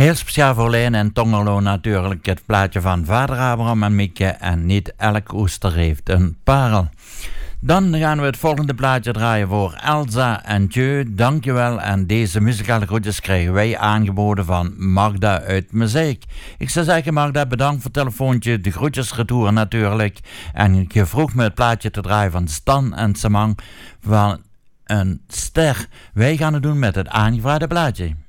Heel speciaal voor Leen en Tongerlo natuurlijk het plaatje van Vader Abraham en Mieke. En niet elk oester heeft een parel. Dan gaan we het volgende plaatje draaien voor Elsa en Dieu. Dankjewel. En deze muzikale groetjes krijgen wij aangeboden van Magda uit Muziek. Ik zou zeggen, Magda, bedankt voor het telefoontje. De groetjes retour natuurlijk. En je vroeg me het plaatje te draaien van Stan en Samang van een ster. Wij gaan het doen met het aangevraagde plaatje.